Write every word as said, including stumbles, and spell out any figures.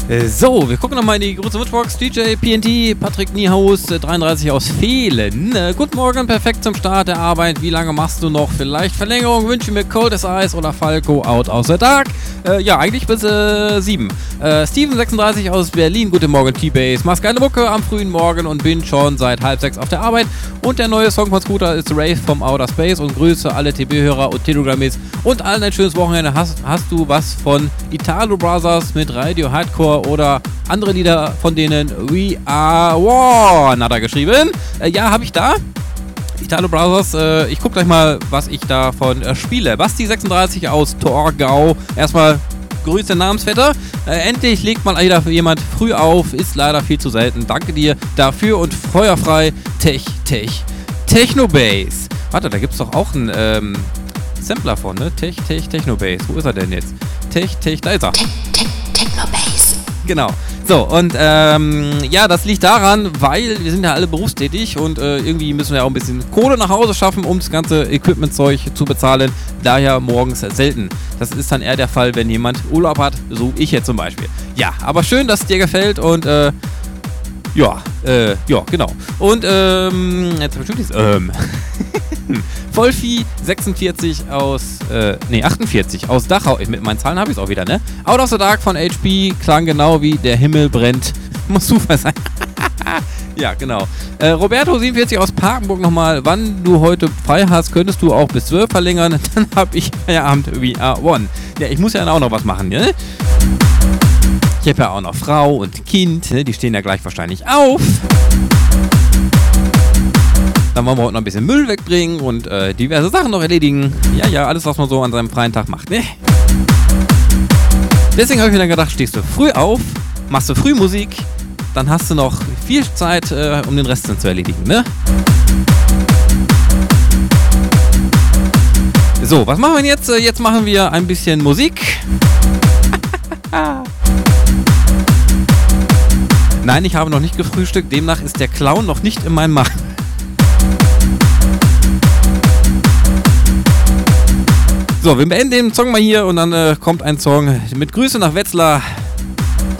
So, wir gucken nochmal in die große Wunschbox. D J P N T, Patrick Niehaus, dreiunddreißig aus Fehlen. Äh, guten Morgen, perfekt zum Start der Arbeit. Wie lange machst du noch? Vielleicht Verlängerung, wünsche mir Cold as Ice oder Falco out aus der Tag. Äh, ja, eigentlich bis äh, sieben. Äh, Steven, sechsunddreißig aus Berlin. Guten Morgen, T-Base. Machst geile Mucke am frühen Morgen und bin schon seit halb sechs auf der Arbeit. Und der neue Song von Scooter ist Rave vom Outer Space. Und Grüße alle T B-Hörer und Telegram-Mates und allen ein schönes Wochenende. Hast, hast du was von Italo Brothers mit Radio Hardcore oder andere Lieder von denen? We Are One, hat er geschrieben. Äh, ja, habe ich da. Italo Brothers, äh, ich guck gleich mal, was ich davon äh, spiele. Basti sechsunddreißig aus Torgau. Erstmal Grüße Namensvetter. Äh, endlich legt mal wieder jemand früh auf. Ist leider viel zu selten. Danke dir dafür und feuerfrei. Tech, Tech, Technobase. Warte, da gibt's doch auch einen ähm, Sampler von, ne? Tech, Tech, Technobase. Wo ist er denn jetzt? Tech, Tech, da ist er. Tech, Tech, Technobase. Genau. So, und ähm, ja, das liegt daran, weil wir sind ja alle berufstätig und äh, irgendwie müssen wir auch ein bisschen Kohle nach Hause schaffen, um das ganze Equipment-Zeug zu bezahlen. Daher morgens selten. Das ist dann eher der Fall, wenn jemand Urlaub hat, so ich jetzt zum Beispiel. Ja, aber schön, dass es dir gefällt und äh, ja, äh, ja, genau. Und ähm, jetzt bestimmt ist ähm, Vollvieh sechsundvierzig aus, äh, nee, achtundvierzig aus Dachau. Mit meinen Zahlen habe ich es auch wieder, ne? Out of the Dark von H P klang genau wie der Himmel brennt. Muss super sein. Ja, genau. Äh, Roberto siebenundvierzig aus Parkenburg nochmal. Wann du heute frei hast, könntest du auch bis zwölf verlängern. Dann habe ich Feierabend We Are One. Ja, ich muss ja dann auch noch was machen, ne? Ich habe ja auch noch Frau und Kind, ne? Die stehen ja gleich wahrscheinlich auf. Dann wollen wir heute noch ein bisschen Müll wegbringen und äh, diverse Sachen noch erledigen. Ja, ja, alles, was man so an seinem freien Tag macht, ne? Deswegen habe ich mir dann gedacht, stehst du früh auf, machst du früh Musik, dann hast du noch viel Zeit, äh, um den Rest zu erledigen, ne? So, was machen wir jetzt? Jetzt machen wir ein bisschen Musik. Nein, ich habe noch nicht gefrühstückt, demnach ist der Clown noch nicht in meinem Magen. So, wir beenden den Song mal hier und dann äh, kommt ein Song mit Grüße nach Wetzlar